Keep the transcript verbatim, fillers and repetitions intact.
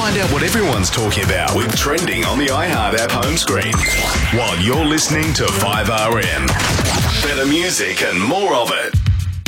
Find out what everyone's talking about with Trending on the iHeart app home screen. While you're listening to five R M. Better music and more of it.